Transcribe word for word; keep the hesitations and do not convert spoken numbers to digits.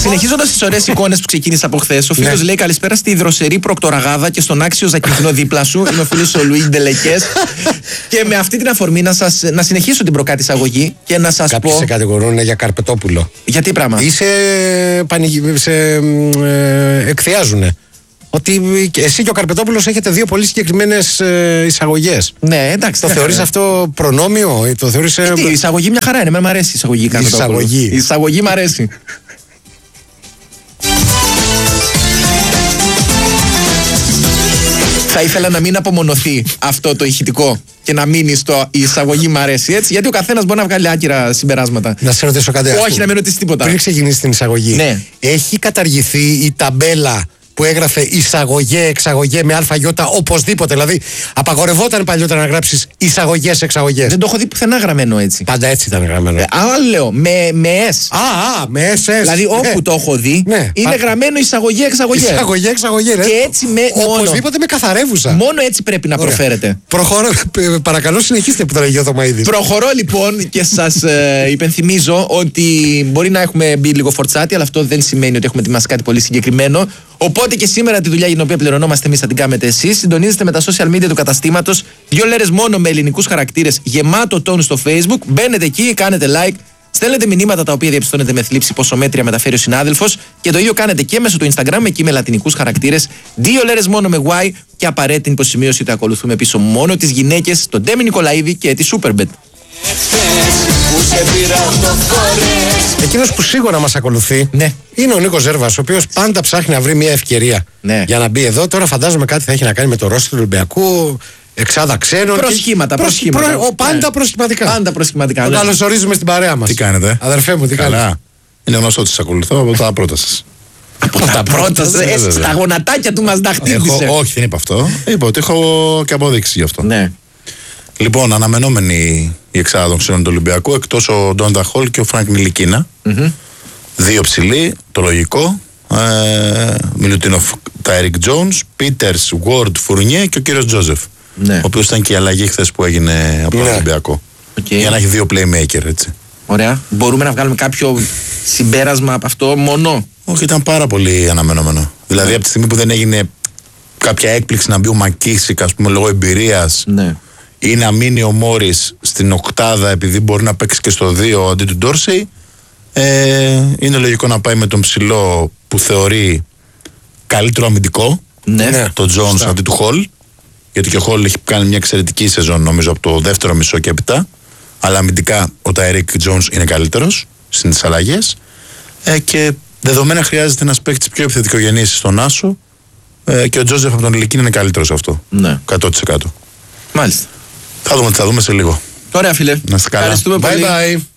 Συνεχίζοντας τις ωραίες εικόνες που ξεκίνησα από χθες, ο φίλος λέει καλησπέρα στη δροσερή προκτοραγάδα και στον άξιο Ζακυνθινό δίπλα σου. Είναι ο φίλος ο Λουί Ντελεκές. Και με αυτή την αφορμή να, σας, να συνεχίσω την προκάτης αγωγή και να σας Κάποιοι πω. σε κατηγορούν για Καρπετόπουλο. Γιατί πράγμα. Είσαι. Πανηγυ... σε ε, εκθιάζουνε. Ότι εσύ και ο Καρπετόπουλος έχετε δύο πολύ συγκεκριμένες ε, εισαγωγές. Ναι, εντάξει. Το θεωρείς αυτό προνόμιο ή το θεωρείς. Ε, τι, η εισαγωγή μια χαρά είναι. Εμένα μου αρέσει η εισαγωγή. Η εισαγωγή. Η εισαγωγή μου αρέσει. Θα ήθελα να μην απομονωθεί αυτό το ηχητικό και να μείνει στο η εισαγωγή μου αρέσει, έτσι. Γιατί ο καθένας μπορεί να βγάλει άκυρα συμπεράσματα. Να σε ρωτήσω κάτι. Όχι, να μην ρωτήσει τίποτα. Πριν ξεκινήσει την εισαγωγή, ναι. Έχει καταργηθεί η ταμπέλα που έγραφε εισαγωγέ, εξαγωγέ με αλφαγιώτα οπωσδήποτε. Δηλαδή, απαγορευόταν παλιότερα να γράψεις εισαγωγές, εξαγωγές. Δεν το έχω δει πουθενά γραμμένο έτσι. Πάντα έτσι ήταν γραμμένο. Ε, άλλο λέω, με, με S. Α, α, με S. Δηλαδή, ναι. όπου το έχω δει, ναι. είναι Πα... γραμμένο εισαγωγέ, εξαγωγέ. Εισαγωγέ, εξαγωγέ, ναι. Και έτσι με. Οπωσδήποτε με καθαρεύουσα. Μόνο έτσι πρέπει να Ωραία. προφέρετε. Προχωρώ, παρακαλώ, συνεχίστε που το λέγει ο Θωμαίδης. Προχωρώ λοιπόν και σας ε, υπενθυμίζω ότι μπορεί να έχουμε μπει λίγο φορτσάτι, αλλά αυτό δεν σημαίνει ότι έχουμε ετοιμάσει κάτι πολύ συγκεκριμένο. Οπότε και σήμερα τη δουλειά για την οποία πληρωνόμαστε εμείς θα την κάνετε εσείς. Συντονίζεστε με τα social media του καταστήματος. Δύο λέρες μόνο με ελληνικούς χαρακτήρες, γεμάτο τόνο στο Facebook. Μπαίνετε εκεί, κάνετε like, στέλνετε μηνύματα τα οποία διαπιστώνετε με θλίψη πόσο μέτρια μεταφέρει ο συνάδελφος. Και το ίδιο κάνετε και μέσω του Instagram, εκεί με λατινικούς χαρακτήρες. Δύο λέρες μόνο με Y και απαραίτητη υποσημείωση ότι ακολουθούμε πίσω μόνο τις γυναίκες, τον Ντέμι Νικολαίδη και τη Superbet. Εκείνος που σίγουρα μας ακολουθεί, ναι, είναι ο Νίκος Ζέρβας, ο οποίος πάντα ψάχνει να βρει μια ευκαιρία, ναι, για να μπει εδώ. Τώρα φαντάζομαι κάτι θα έχει να κάνει με το ρόστερ του Ολυμπιακού, εξάδα ξένων. Προσχήματα, και... προσχήματα. Προ... Ο, πάντα ναι. προσχηματικά. Πάντα προσχηματικά. Τον καλωσορίζουμε στην παρέα μας. Τι κάνετε? Αδερφέ μου, τι κάνετε? Είναι γνωστό ότι σας ακολουθώ από τα πρώτα σας. Από τα πρώτα σας, στα γονατάκια του μας τα χτύπησε. Όχι, δεν είπα αυτό. Είπα ότι έχω και αποδείξεις γι' αυτό. Ναι. Λοιπόν, αναμενόμενη η εξάδα των ξένων του Ολυμπιακού, εκτός ο Ντόντα Χολ και ο Φρανκ Νιλικίνα. Mm-hmm. Δύο ψηλοί, το λογικό. Ε, Μιλουτίνοφ, Τάιρικ Τζόουνς, Πίτερς, Γουόρντ, Φουρνιέ και ο κύριος Τζόζεφ. Ναι. Ο οποίος ήταν και η αλλαγή χθες που έγινε από ναι. τον Ολυμπιακό. Okay. Για να έχει δύο playmaker, έτσι. Ωραία. Μπορούμε να βγάλουμε κάποιο συμπέρασμα από αυτό μόνο? Όχι, ήταν πάρα πολύ αναμενόμενο. Δηλαδή, ναι. από τη στιγμή που δεν έγινε κάποια έκπληξη να μπει ο Μακίσικ, ας πούμε, λόγω εμπειρίας. Ναι. Ή να μείνει ο Μόρις στην οκτάδα επειδή μπορεί να παίξει και στο δύο αντί του Ντόρσεϊ, ε, είναι λογικό να πάει με τον ψηλό που θεωρεί καλύτερο αμυντικό, ναι, τον Τζόνς αντί του Χολ, γιατί και ο Χολ έχει κάνει μια εξαιρετική σεζόν νομίζω από το δεύτερο μισό και έπειτα, αλλά αμυντικά ο Τάιρικ Τζόνς είναι καλύτερος στις αλλαγές, ε, και δεδομένα χρειάζεται ένας παίκτης πιο επιθετικογενής στον Άσο, ε, και ο Τζόζεφ από τον Ηλικίν είναι καλύτερος αυτό, ναι. εκατό τοις εκατό. Μάλιστα. Θα δούμε τι θα δούμε σε λίγο. Ωραία, φίλε. Να είστε καλά. Ευχαριστούμε bye πολύ. Bye.